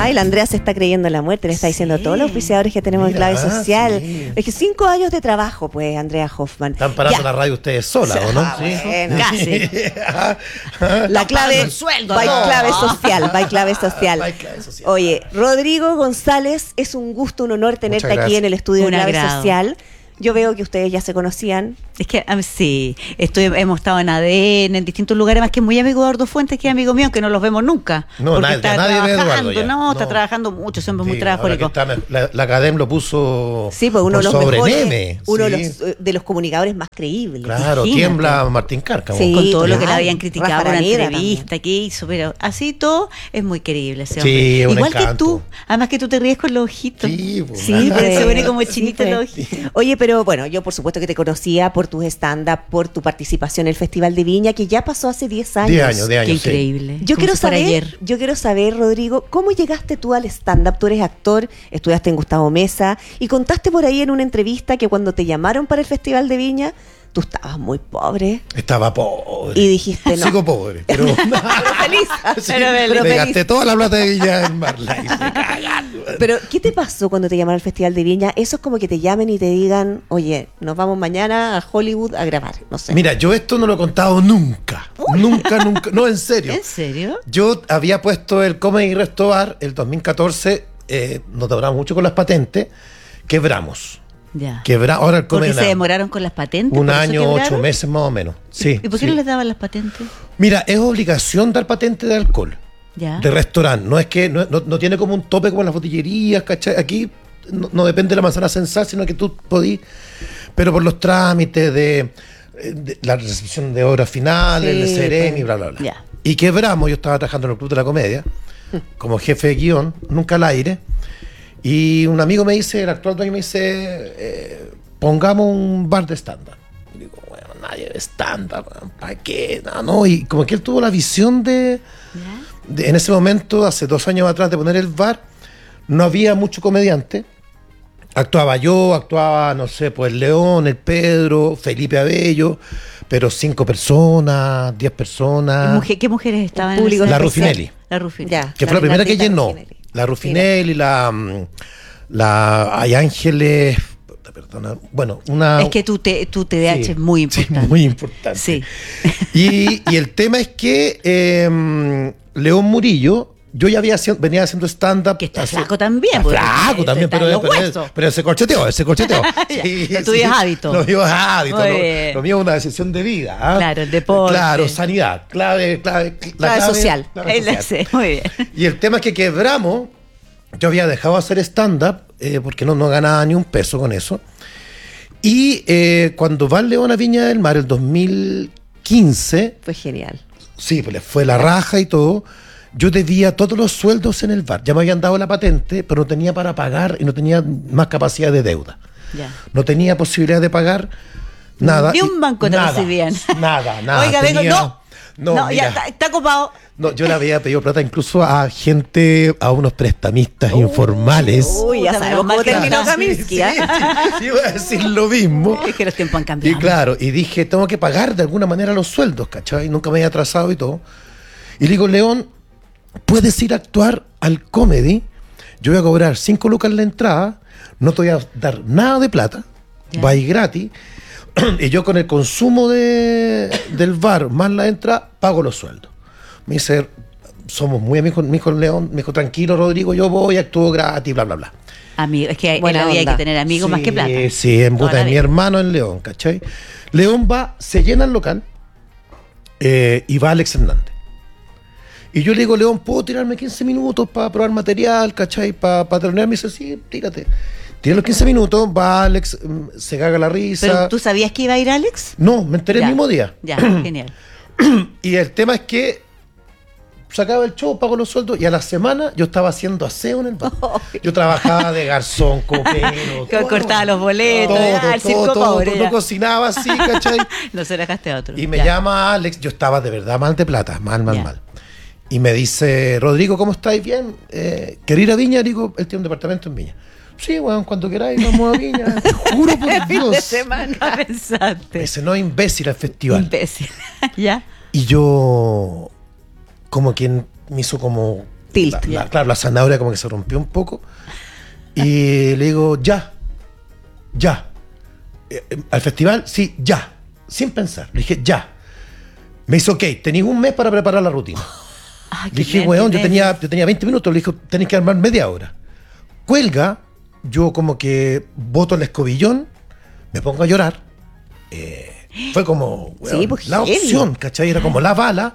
Ay, la Andrea se está creyendo la muerte, le está diciendo a todos los auspiciadores que tenemos en Clave Social. Sí. Es que 5 años de trabajo, pues, Andrea Hoffman. Están parando la radio ustedes solas, ¿o no? Bueno, Casi. la clave, el sueldo, va no. clave social, va clave social. Va clave social. Oye, Rodrigo González, es un gusto, un honor tenerte Muchas aquí gracias. en el estudio de Un Clave agrado. Social. Yo veo que ustedes ya se conocían. Es que sí, hemos estado en ADN, en distintos lugares, más que muy amigo de Eduardo Fuentes, que es amigo mío, que no los vemos nunca. No, porque nadie- está nadie ve a Eduardo trabajando, ya. está No. trabajando mucho, siempre muy Sí, ahora que trabajólico. está, la Academ lo puso Sí, pues uno de por los sobre mejores, Neme. uno Sí. de los comunicadores más creíbles. Claro, Imagínate. tiembla Martín Cárcamo. Sí. Con todo lo que le claro. habían criticado Rafa por la Araneda entrevista que hizo, pero así todo es muy creíble ese hombre. Sí, un Igual que encanto. tú, además que tú te ríes con los ojitos. Sí, pues, Sí, nada. pues, se pone como sí, chinito pues. los ojitos. Oye, pero bueno, yo por supuesto que te conocía por tus stand-up, por tu participación en el Festival de Viña, que ya pasó hace 10 años. 10 años, 10 Qué años. sí. increíble. Yo Como quiero si fuera saber, Rodrigo, ¿cómo llegaste tú al stand-up? Tú eres actor, estudiaste en Gustavo Mesa y contaste por ahí en una entrevista que cuando te llamaron para el Festival de Viña, tú estabas muy pobre Estaba pobre. y dijiste no. Sigo pobre, pero. Pero feliz. Sí, Pero me feliz. gasté toda la plata de Villa del Mar. La hice cagar. Pero, ¿qué te pasó cuando te llamaron al Festival de Viña? Eso es como que te llamen y te digan, oye, nos vamos mañana a Hollywood a grabar, no sé. Mira, yo esto no lo he contado nunca. Nunca. No, en serio. ¿En serio? Yo había puesto el Comedy Resto Bar el 2014, nos demoramos mucho con las patentes, quebramos. Ya. Ahora el ¿Por Comedy qué se demoraron con las patentes? un ¿Por eso año, quebraron? 8 meses más o menos. Sí. ¿Y por qué sí. no les daban las patentes? Mira, es obligación dar patente de alcohol, Ya. de restaurante. No es que no tiene como un tope como en las botillerías, ¿cachai? Aquí no depende de la manzana censal, sino que tú podís, pero por los trámites de la recepción de obras finales, Sí, el CEREMI, pues. bla, bla, bla. Ya. Y quebramos, yo estaba trabajando en el Club de la Comedia, como jefe de guión, nunca al aire, y un amigo me dice, el actual dueño me dice, pongamos un bar de stand-up. Y digo, bueno, nadie de stand-up, ¿para qué? No, y como que él tuvo la visión ¿Ya? en ese momento, hace 2 años atrás, de poner el bar, no había mucho comediante. Actuaba yo, actuaba, no sé, pues el León, el Pedro, Felipe Abello, pero 5 personas, 10 personas. ¿Qué mujeres estaban en público esa- La especial. Rufinelli. La Rufinelli. Ya. Que fue la primera que Rita llenó. Ruffinelli. La Rufinelli, hay Ángeles, perdona, bueno, una... Es que tu TDAH Sí, es muy sí, importante. muy importante. Sí. Y el tema es que León Murillo, yo ya venía haciendo stand-up. Que está flaco también, porque Flaco también, está en los huesos. pero se corcheteó. Ya, lo tuyo es hábito. Lo mío es hábito. Muy Lo bien. mío es una decisión de vida. ¿ah? Claro, el deporte. Claro, sanidad. Clave social. Él la sé, muy bien. Y el tema es que quebramos. Yo había dejado de hacer stand-up porque no ganaba ni un peso con eso. Y cuando va el León a Viña del Mar, el 2015, Fue genial. sí, pues le fue la raja y todo. Yo debía todos los sueldos en el bar. Ya me habían dado la patente, pero no tenía para pagar y no tenía más capacidad de deuda. Ya. No tenía posibilidad de pagar nada. Ni un banco te nada, recibían. Nada. Oiga, vengo, Tenía- no, mira, ya está copado. no, yo le había pedido plata incluso a gente, a unos prestamistas informales. Uy, ya Puta, sabemos menos cómo mal que terminó no. Kaminsky. Sí, iba a decir lo mismo. Es que los tiempos han Y cambiado. claro, y dije, tengo que pagar de alguna manera los sueldos, ¿cachai? Nunca me había atrasado y todo. Y le digo, León, puedes ir a actuar al comedy. Yo voy a cobrar 5 lucas la entrada, no te voy a dar nada de plata, Ya. va a ir gratis. Y yo con el consumo del bar más la entrada, pago los sueldos. Me dice, somos muy amigos, mi hijo León, me dijo, tranquilo Rodrigo, yo voy, actúo gratis, bla, bla, bla. Amigo, es que en Buena la vida hay onda. que tener amigos más que plata. Sí, en Toda puta, la mi vida. hermano en León, ¿cachai? León va, se llena el local y va Alex Hernández. Y yo le digo, León, ¿puedo tirarme 15 minutos para probar material, ¿cachai? Para terminar. Me dice, sí, tírate. Tira los 15 minutos, va Alex, se caga la risa. ¿Pero tú sabías que iba a ir Alex? No, me enteré Ya. el mismo día. Ya, genial. Y el tema es que se acaba el show, pago los sueldos y a la semana yo estaba haciendo aseo en el bar. Yo trabajaba de garzón, copero. Que todo. cortaba los boletos, ya, el circo pobre, No ya. cocinaba así, ¿cachai? No se lo dejaste a otro. Y me Ya. llama Alex, yo estaba de verdad mal de plata, mal. Ya. Y me dice, Rodrigo, ¿cómo estáis? Bien. ¿Querés ir a Viña? Digo, él tiene un departamento en Viña. Sí, weón, cuando queráis vamos a Viña. Te juro por Fin de Dios. semana Me pensaste. dice, no, imbécil al festival. Imbécil. ¿Ya? Y yo, como quien me hizo como tilt. Claro, la zanahoria como que se rompió un poco. Y le digo, ya. Al festival, sí, ya. Sin pensar. Le dije, ya. Me dice, ok, tenéis un mes para preparar la rutina. Ay, Le dije, weón, yo tenía 20 minutos. Le dije, tenéis que armar media hora. Cuelga, yo como que boto el escobillón, me pongo a llorar. Fue como, weón, Sí, pues, la heavy. opción, ¿cachai? Era como la bala.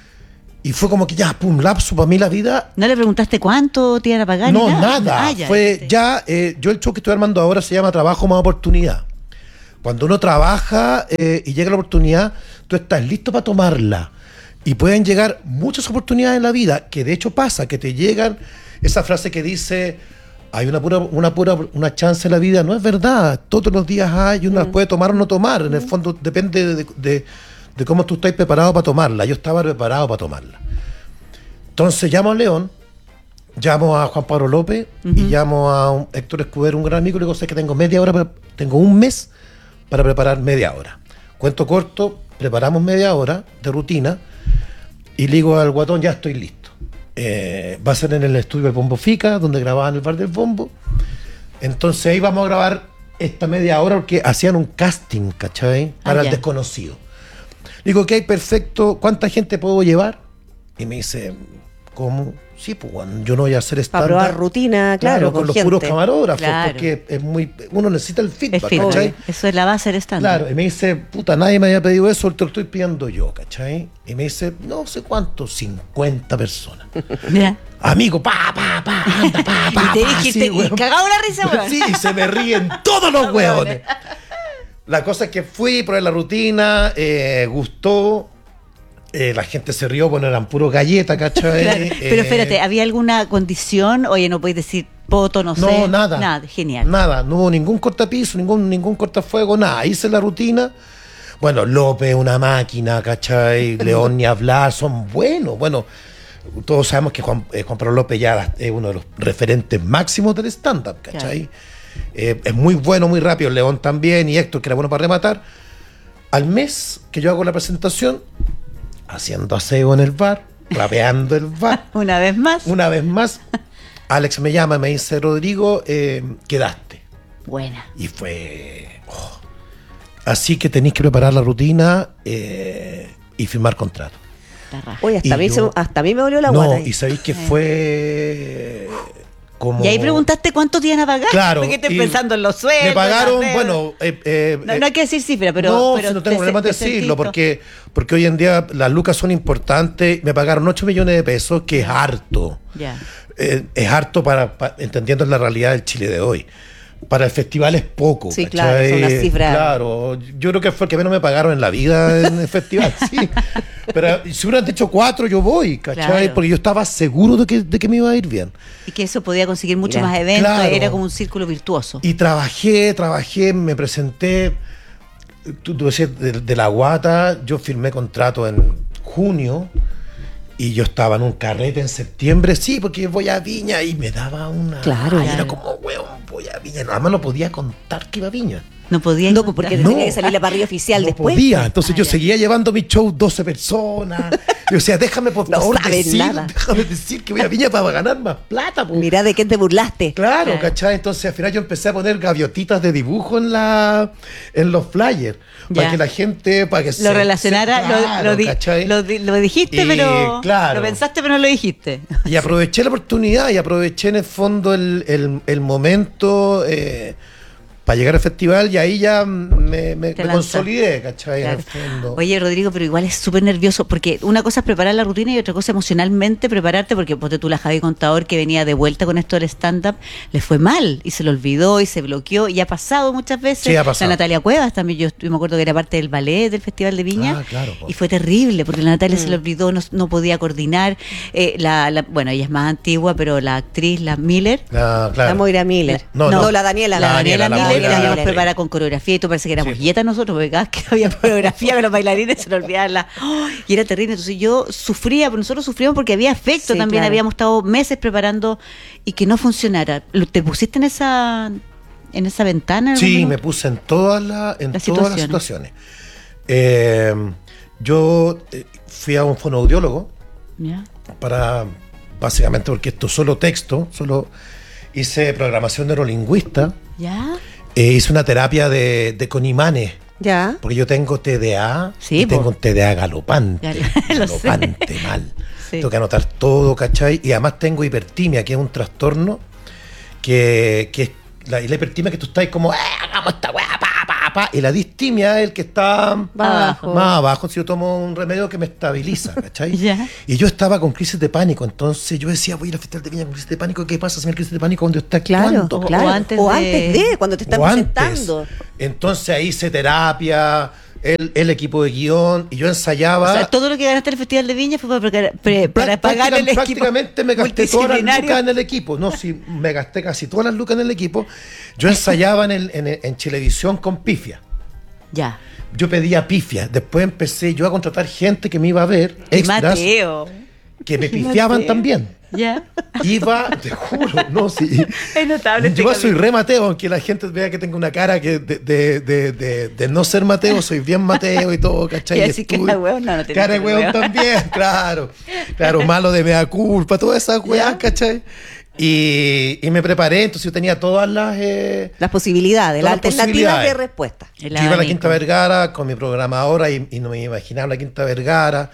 Y fue como que ya, pum, lapso para mí la vida. ¿No le preguntaste cuánto te iban a pagar? No, ni nada. Ah, ya, Fue este. ya, yo el show que estoy armando ahora se llama Trabajo más Oportunidad. Cuando uno trabaja y llega la oportunidad, tú estás listo para tomarla. Y pueden llegar muchas oportunidades en la vida, que de hecho pasa, que te llegan esa frase que dice, hay una chance en la vida. No es verdad, todos los días hay, y uno las puede tomar o no tomar. En el fondo depende de cómo tú estás preparado para tomarla. Yo estaba preparado para tomarla. Entonces llamo a León, llamo a Juan Pablo López y llamo a Héctor Escudero, un gran amigo, y le digo, sé que tengo media hora, tengo un mes para preparar media hora. Cuento corto, preparamos media hora de rutina y le digo al guatón, ya estoy listo. Va a ser en el estudio del Bombo Fica, donde grababan el Bar del Bombo. Entonces ahí vamos a grabar esta media hora porque hacían un casting, ¿cachai? Para el ya. desconocido. Digo, ok, perfecto, ¿cuánta gente puedo llevar? Y me dice, ¿cómo? Sí, pues bueno, yo no voy a hacer Para estándar. probar rutina, claro, con con los gente. puros camarógrafos, Claro. porque es muy, uno necesita el Es feedback, firme. ¿cachai? Eso es la base del estándar. Claro, y me dice, puta, nadie me había pedido eso, te lo estoy pidiendo yo, ¿cachai? Y me dice, no sé cuánto, 50 personas. Mira. Amigo, anda, Y te dijiste, y cagado la risa, weón. Sí, y se me ríen todos los hueones. La cosa es que fui, probé la rutina, gustó. La gente se rió, bueno, eran puros galletas, ¿cachai? Claro. Pero espérate, ¿había alguna condición? Oye, no podéis decir poto, no sé. No, nada. Nada, genial. Nada, no hubo ningún cortapiso, ningún cortafuego, nada. Hice la rutina. Bueno, López, una máquina, ¿cachai? León, ni hablar, son buenos. Bueno, todos sabemos que Juan Pablo López ya es uno de los referentes máximos del stand-up, ¿cachai? Es muy bueno, muy rápido. León también, y Héctor, que era bueno para rematar. Al mes que yo hago la presentación, haciendo aseo en el bar, rapeando el bar. Una vez más. Una vez más, Alex me llama y me dice, Rodrigo, quedaste. Buena. Y fue... Así que tenéis que preparar la rutina y firmar contrato. La raja. Oye, Y yo- hasta a mí me dolió la No, guata. y sabéis que fue... como... Y ahí preguntaste cuánto te iban a pagar. Claro, Porque estoy y pensando en los sueldos. Me pagaron, las deudas. bueno... No hay que decir cifra, pero. no, pero si no tengo problema de te decirlo, sentiste- porque hoy en día las lucas son importantes. Me pagaron 8 millones de pesos, que es harto. Ya. Es harto entendiendo la realidad del Chile de hoy. Para el festival es poco. Sí, ¿cachai? claro, es una cifra. Claro, yo creo que fue el que menos me pagaron en la vida en el festival, sí. Pero si hubieran dicho 4, yo voy, ¿cachai? Claro. Porque yo estaba seguro de que me iba a ir bien. Y que eso podía conseguir muchos Mira, más eventos. claro. Era como un círculo virtuoso. Y trabajé, me presenté. Tú decías de la guata, yo firmé contrato en junio y yo estaba en un carrete en septiembre, sí, porque voy a Viña y me daba una... Claro. Ay, era Claro. como, weón, voy a Viña. Además no podía contar que iba a Viña. No podía. No, pues porque No. tenía que salir la parrilla oficial No después. podía. Entonces yo ya. seguía llevando mi show 12 personas. Yo decía, déjame por No favor sabes nada. déjame decir que voy a Viña para ganar más plata. Pues. Mirá de quién te burlaste. Claro, Claro. ¿cachai? Entonces al final yo empecé a poner gaviotitas de dibujo en los flyers. Para Ya. que la gente, para que Lo relacionara, claro, ¿cachai? lo dijiste, Y, pero. claro. Lo pensaste, pero no lo dijiste. Y aproveché la oportunidad y aproveché en el fondo el momento para llegar al festival y ahí ya me lanzaste. consolidé, ¿cachai? En Claro. el fondo. Oye, Rodrigo, pero igual es súper nervioso, porque una cosa es preparar la rutina y otra cosa emocionalmente prepararte, porque ponte tú la Javi Contador, que venía de vuelta con esto del stand-up, le fue mal y se lo olvidó y se bloqueó y ha pasado muchas veces. Sí, ha pasado. La Natalia Cuevas también, yo me acuerdo que era parte del ballet del Festival de Viña. Ah, claro, po. Y fue terrible, porque la Natalia se le olvidó, no podía coordinar. Bueno, ella es más antigua, pero la actriz, la Miller, Ah, claro. La Moira Miller. No, la Daniela. la Daniela la Miller, Moira que la Miller. prepara con coreografía y tú parece que éramos Sí. yetas nosotros, porque cada vez que había coreografía con los bailarines se nos olvidaban y era terrible. Entonces yo sufría, pero nosotros sufríamos porque había afecto Sí, también, claro. habíamos estado meses preparando y que no funcionara. ¿Te pusiste en esa ventana? en algún Sí, momento? me puse en todas las situaciones. situaciones. Yo fui a un fonoaudiólogo Ya. para básicamente porque esto es solo texto, solo hice programación neurolingüista, ¿Ya? hice una terapia con imanes, Ya. porque yo tengo TDA, Sí, y tengo po. un TDA galopante, Lo sé. galopante mal. Sí. Tengo que anotar todo, ¿cachai? Y además tengo hipertimia, que es un trastorno que es la hipertimia que tú estás como, hagamos esta weá, pa. Y la distimia es el que está Abajo. más abajo, si yo tomo un remedio que me estabiliza, ¿cachai? Ya. Y yo estaba con crisis de pánico, entonces yo decía, voy a ir al Festival de Viña con crisis de pánico, ¿qué pasa si me da crisis de pánico cuando está Claro, actuando? claro. O antes O de- antes de, cuando te están O antes. presentando. Entonces ahí hice terapia, el equipo de guión, y yo ensayaba. O sea, todo lo que ganaste en el Festival de Viña fue para pagar el equipo Prácticamente me gasté todas las multidisciplinario. lucas en el equipo. No, sí, me gasté casi todas las lucas en el equipo. Yo ensayaba en Chilevisión con pifia. Ya. Yo pedía pifia. Después empecé yo a contratar gente que me iba a ver, Y extras, Mateo. que me pifiaban Mateo. también. Ya. Iba, te juro, no, sí. Es notable este Yo soy capítulo. re Mateo, aunque la gente vea que tengo una cara que de no ser Mateo, soy bien Mateo y todo, ¿cachai? Y Y así que estudio- la hueón, no tiene cara de que hueón hueón. también, claro. Claro, malo de mea culpa, todas esas weas, ¿cachai? Y me preparé, entonces yo tenía todas las... Las posibilidades, las Todas las alternativas posibilidades. de respuesta. El Yo iba a la abanico. Quinta Vergara con mi programadora y no me imaginaba la Quinta Vergara.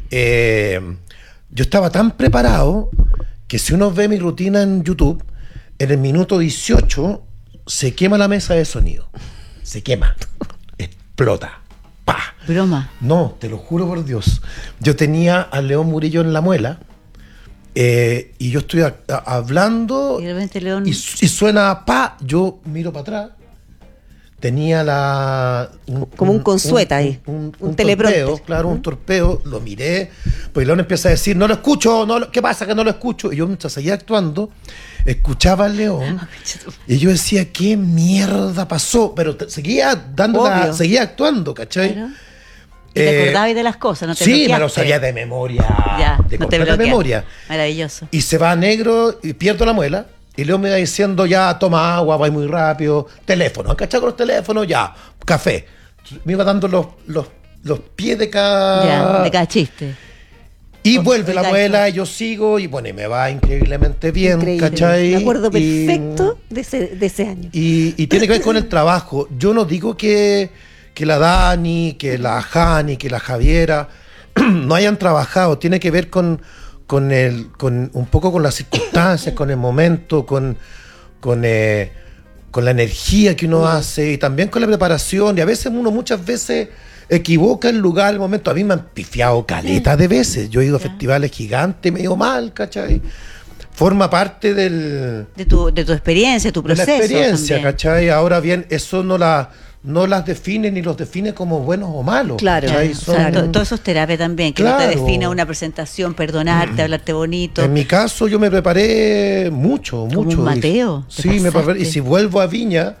Yo estaba tan preparado que si uno ve mi rutina en YouTube, en el minuto 18 se quema la mesa de sonido. Se quema. Explota. ¡Pah! Broma. No, te lo juro por Dios. Yo tenía a León Murillo en la muela y yo estoy hablando Y de repente León. y suena pa, yo miro para atrás. Tenía Como un consueta ahí, un teleprompter. torpeo, claro, un torpeo, lo miré, pues León empieza a decir, no lo escucho, ¿qué pasa que no lo escucho? Y yo mientras seguía actuando, escuchaba al León y yo decía, ¿qué mierda pasó? Pero seguía Obvio. seguía actuando, ¿cachai? Claro. Y te acordabas de las cosas, no te Sí, me lo bloqueaste. sabía de memoria, Ya, de no te completa bloqueaste. memoria. Maravilloso. Y se va a negro y pierdo la muela. Y Leo me va diciendo, ya, toma agua, va muy rápido. Teléfono, ¿cachai? Con los teléfonos, ya, café. Me iba dando los pies de cada... Ya, de cada chiste. Y Con vuelve la el muela, gancho. y yo sigo, y bueno, y me va increíblemente bien, Increíble. ¿cachai? Me acuerdo Y- perfecto de ese año. y tiene que ver con el trabajo. Yo no digo que la Dani, que la Jani, que la Javiera no hayan trabajado. Tiene que ver con un poco con las circunstancias, con el momento, con la energía que uno hace y también con la preparación. Y a veces muchas veces equivoca el lugar, el momento. A mí me han pifiado caleta de veces. Yo he ido a festivales gigantes, me he ido mal, ¿cachai? Forma parte De tu experiencia, tu de la proceso. experiencia, también. ¿cachai? Ahora bien, eso no las define ni los define como buenos o malos. Claro. ¿cachai? O sea, Son- todo eso es terapia también, que no te Claro. defina una presentación, perdonarte, hablarte bonito. En mi caso, yo me preparé mucho. un Mateo, te Sí, me preparé. pasaste. Y si vuelvo a Viña.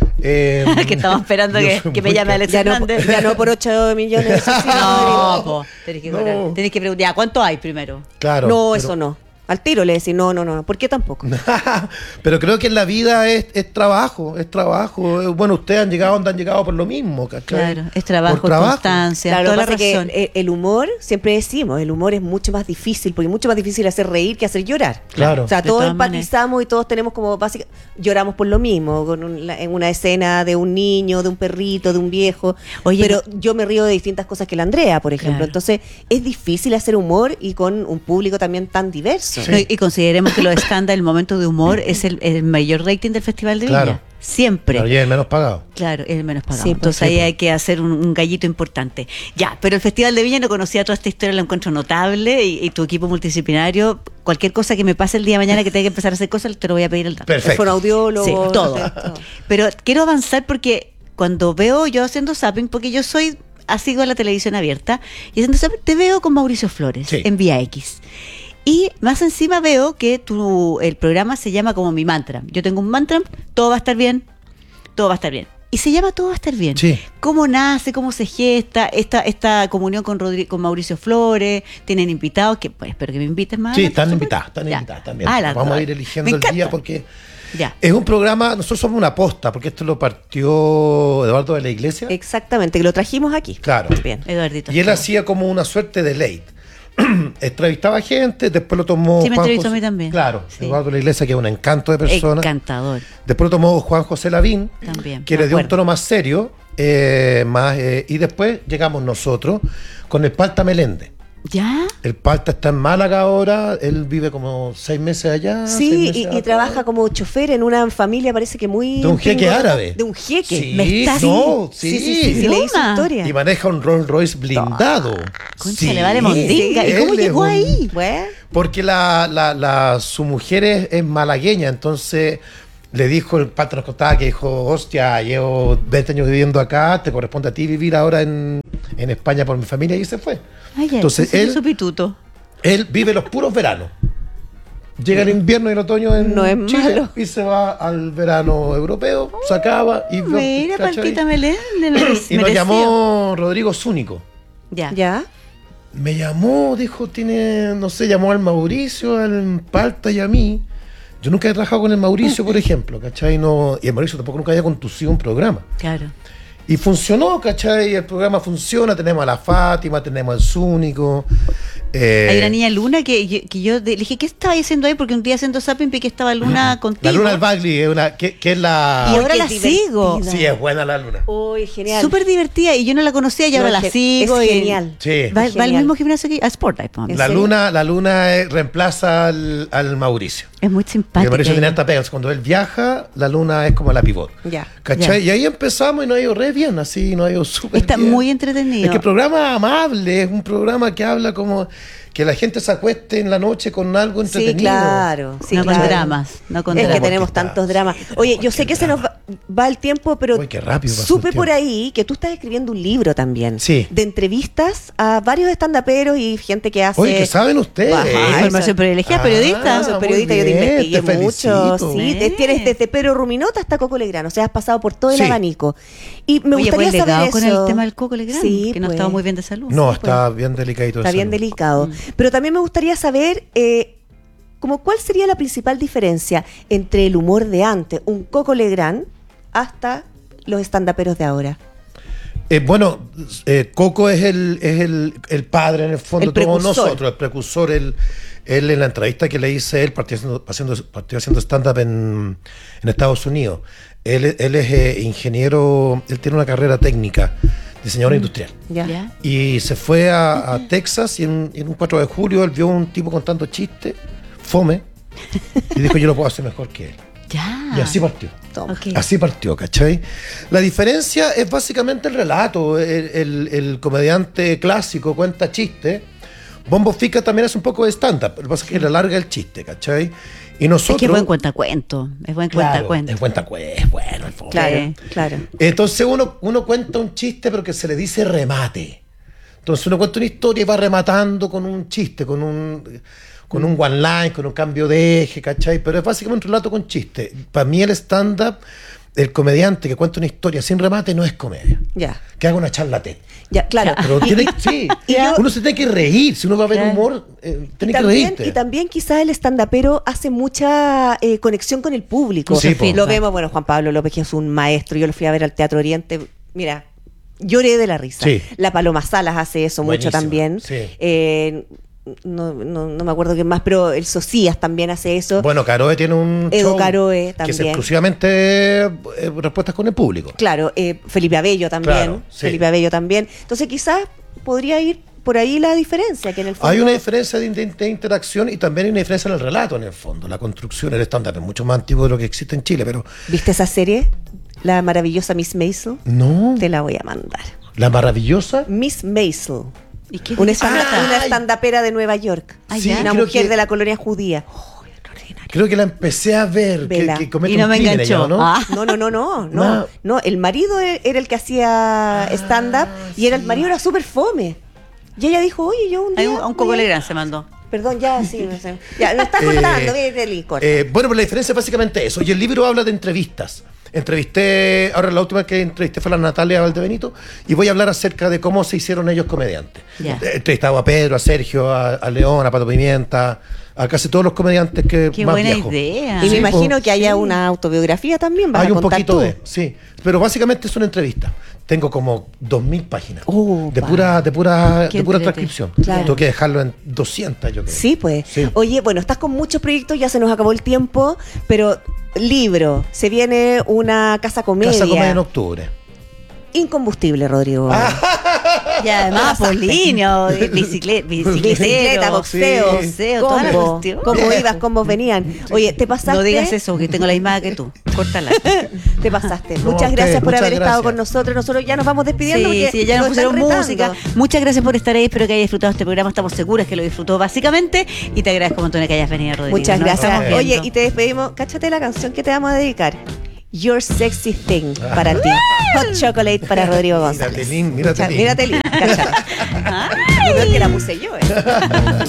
Que estamos esperando yo que soy me muy llame Alex Ya no, Hernández. ya no por 8 millones de No, po, tenés que No. cobrar. Tenés que preguntar, ya, ¿cuánto hay primero? Claro. No, pero- eso no. Al tiro le decís, no. ¿Por qué tampoco? Pero creo que en la vida es trabajo, es trabajo. Bueno, ustedes han llegado donde han llegado por lo mismo, ¿cachai? Claro, es trabajo, Por trabajo. constancia, Claro, lo toda que la pasa es razón. que el humor, siempre decimos, el humor es mucho más difícil, porque es mucho más difícil hacer reír que hacer llorar. Claro. O sea, De todos todas empatizamos y todos tenemos como lloramos por lo mismo, en una escena de un niño, de un perrito, de un viejo. Oye, pero yo me río de distintas cosas que la Andrea, por ejemplo. Claro. Entonces, es difícil hacer humor y con un público también tan diverso. Sí. No, y consideremos que los stand el momento de humor es el mayor rating del Festival de Viña. Claro. Siempre. Pero ya es el menos pagado. Claro, es el menos pagado. Sí, pues, Entonces sí, ahí pues. hay que hacer un gallito importante. Ya, pero el Festival de Viña no conocía toda esta historia, la encuentro notable y tu equipo multidisciplinario, cualquier cosa que me pase el día de mañana que tenga que empezar a hacer cosas, te lo voy a pedir el dato. Perfecto. Fue un audiólogo. Sí, todo. todo. Pero quiero avanzar porque cuando veo yo haciendo zapping, porque yo sigo la televisión abierta, y haciendo zapping te veo con Mauricio Flores Sí. en Vía X. Y más encima veo que el programa se llama como mi mantra. Yo tengo un mantra, todo va a estar bien, todo va a estar bien. Y se llama Todo va a estar bien. Sí. ¿Cómo nace, cómo se gesta esta comunión con Mauricio Flores? Tienen invitados, que pues, espero que me inviten más. Sí, adelante, están ¿súper? invitadas Ya. también. Las Vamos a dos. ir Me eligiendo el encanta. día porque Ya. es un programa, nosotros somos una posta, porque esto lo partió Eduardo de la Iglesia. Exactamente, que lo trajimos aquí. Claro. Bien. Eduardito. Y él hacía como una suerte de late. entrevistaba gente, después lo tomó Sí, me Juan entrevistó José- a mí también. Claro, Sí. Eduardo de la Iglesia, que es un encanto de persona. Encantador. Después lo tomó Juan José Lavín, También, que me le dio un acuerdo. tono más serio, y después llegamos nosotros con el Palta Meléndez. ¿Ya? El Palta está en Málaga ahora, él vive como 6 meses allá. 6 Sí, meses y acá. trabaja como chofer en una familia, parece que muy... De un jeque pingüe- árabe. De un jeque. Sí, Me está- no, sí, sí. sí, leí su Broma. historia. Y maneja un Rolls Royce blindado. Concha, le vale mondinga. ¿Y él cómo es llegó un- ahí? Bueno, Porque su mujer es malagueña, entonces le dijo, el Palta nos contaba que dijo, hostia, llevo 20 años viviendo acá, te corresponde a ti vivir ahora en España por mi familia, y se fue. Ay, ya, Entonces él... él, su pituto. él vive los puros veranos. Llega el invierno y el otoño en No es Chile malo. y se va al verano europeo, se acaba y Mira, ¿cachai? Paltita Meléndez. Y nos llamó Rodrigo Zúñigo. Ya. ya. Me llamó, dijo, no sé, llamó al Mauricio, al Palta y a mí. Yo nunca he trabajado con el Mauricio, por ejemplo, ¿cachai? No, y el Mauricio tampoco nunca había conducido un programa. Claro. Y funcionó, ¿cachai? El programa funciona, tenemos a la Fátima, tenemos al Zúnico. Hay una niña Luna que yo le dije, ¿qué estaba haciendo ahí? Porque un día haciendo zapping vi que estaba Luna contigo. La Luna del Bagli, que es la... Y ahora Qué la sigo. divertida. Sí, es buena la Luna. Uy, genial. Súper divertida y yo no la conocía y No, ahora es la que sigo. es y- genial. Sí. Va al Genial. mismo gimnasio que a Sport Life. ¿En La serio? Luna reemplaza al Mauricio. Es muy Porque simpática. el Mauricio tiene ella. harta pega. Entonces, cuando él viaja, la Luna es como la pivot. Ya. ¿Cachai? Ya. Y ahí empezamos y nos ha ido re bien, así, nos ha ido súper Está bien. muy entretenido. Es que el programa es amable, es un programa que habla como que la gente se acueste en la noche con algo entretenido. Sí, claro. Sí, no claro. con dramas. No con Es que dramas. tenemos Porque tantos está- dramas. sí, Oye, yo porque sé que se nos va el tiempo, pero Uy, qué rápido pasó supe el por tiempo. ahí que tú estás escribiendo un libro también. Sí. De entrevistas a varios estandaperos y gente que hace... Oye, ¿qué saben ustedes? Ajá, Información eso- privilegiada, periodista. No, soy muy periodista, yo te bien, investigué te mucho. felicito. Sí, Bien. tienes desde Pedro Ruminota hasta Coco Legrand, o sea, has pasado por todo el Sí. abanico. Y me Oye, gustaría buen legado saber con eso. el tema del Coco Legrand, Sí, que no pues. estaba muy bien de salud. No, está bien delicadito. de Está bien salud. delicado. Pero también me gustaría saber como cuál sería la principal diferencia entre el humor de antes, un Coco Legrand, hasta los estandaperos de ahora. Coco es el padre, en el fondo, El de todos precursor. nosotros, el precursor. Él en la entrevista que le hice, él partió haciendo stand-up en Estados Unidos. Él es ingeniero, él tiene una carrera técnica, diseñador industrial. Ya. ¿Ya? Y se fue a Texas y en un 4 de julio él vio un tipo contando chistes, fome, y dijo, yo lo puedo hacer mejor que él. Ya. Y así partió. Toma. Ok. Así partió, ¿cachai? La diferencia es básicamente el relato. El comediante clásico cuenta chistes. Bombo Fica también hace un poco de stand-up. Lo que pasa es que le alarga el chiste, ¿cachai? Y nosotros... Es que es buen cuentacuento. Es buen Claro, cuentacuento. es cuentacuento, es bueno. el fondo. Claro, Sí. claro. Entonces uno cuenta un chiste, pero que se le dice remate. Entonces uno cuenta una historia y va rematando con un chiste, con un one line, con un cambio de eje, ¿cachai? Pero es básicamente un relato con chiste. Para mí el stand-up, el comediante que cuenta una historia sin remate no es comedia. Ya. Que haga una charla TED. Ya, claro. Pero sí, y yo- uno se tiene que reír. Si uno va a ver Claro. humor, tiene que También, reírte. y también quizás el estandapero hace mucha conexión con el público. Sí, po. Lo vemos, bueno, Juan Pablo López, que es un maestro, yo lo fui a ver al Teatro Oriente, mira, lloré de la risa. Sí. La Paloma Salas hace eso Buenísima, mucho también. sí. No me acuerdo quién más, pero el Socias también hace eso. Bueno, Caroe tiene un Edo show Caroe que es también. exclusivamente respuestas con el público. Claro, Felipe Abello también. Claro, sí. Felipe Abello también. Entonces quizás podría ir por ahí la diferencia, que en el fondo... Hay una diferencia de interacción y también hay una diferencia en el relato, en el fondo. La construcción, el stand-up es mucho más antiguo de lo que existe en Chile, pero ¿Viste esa serie? La maravillosa Miss Maisel. no. Te la voy a mandar. La maravillosa. Miss Maisel. ¿Y qué Una, de qué se trata? una estandapera de Nueva York. Ah, Sí, ya. Una creo mujer que- de la colonia judía. Oh, extraordinaria. Creo que la empecé a ver, Vela. que comete Y no un me crimen enganchó. ella, ¿no? Ah. No. No. No, el marido era el que hacía stand-up y el marido era súper fome. Y ella dijo, oye, yo un Hay día... un Coco voy a- Legrand se mandó. Perdón, ya, sí, no sé. Ya, lo está cortando, vete el corta. Bueno, pues la diferencia es básicamente eso. Y el libro habla de entrevistas. Ahora la última que entrevisté fue la Natalia Valdebenito, y voy a hablar acerca de cómo se hicieron ellos comediantes. Ya. He entrevistado a Pedro, a Sergio, a León, a Pato Pimienta, a casi todos los comediantes que Qué más buena viajo. idea. Y me Sí, imagino pues, que haya sí. una autobiografía también. ¿Vas Hay a un contar poquito tú? sí. Pero básicamente es una entrevista. Tengo como 2000 páginas Oh, de pa. pura Qué transcripción. entrete. Claro. Tengo que dejarlo en 200, yo creo. Sí, pues. Sí. Oye, bueno, estás con muchos proyectos, ya se nos acabó el tiempo, pero libro, se viene una casa comedia. Casa Comedia en octubre. Incombustible, Rodrigo. Y además, Polinio, bicicleta, boxeo, toda la Combo, cuestión. cómo ibas, cómo venían. Oye, te pasaste. No digas eso, que tengo la misma edad que tú. Córtala. Te pasaste. No, Muchas a gracias ustedes, por haber muchas estado gracias. con nosotros. Nosotros ya nos vamos despidiendo. Sí, porque sí, ya nos están pusieron retando. música. Muchas gracias por estar ahí. Espero que hayas disfrutado este programa. Estamos seguras que lo disfrutó básicamente. Y te agradezco un montón que hayas venido, Rodrigo. Muchas Nos estamos gracias. viendo. Oye, y te despedimos. Cáchate la canción que te vamos a dedicar. Your Sexy Thing para ti. Hot Chocolate para Rodrigo González. Mírate, Lin, mírate, Lin. Mírate, Lin. Cáchate. No es que la puse yo,